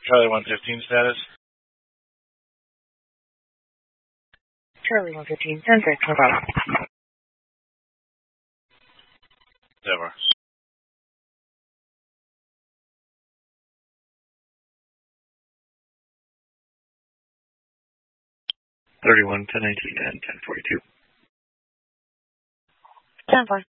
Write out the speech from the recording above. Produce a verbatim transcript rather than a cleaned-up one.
Charlie one fifteen status. Charlie one fifteen, ten six, no problem. Never. thirty-one, ten nineteen, and ten forty-two. ten four.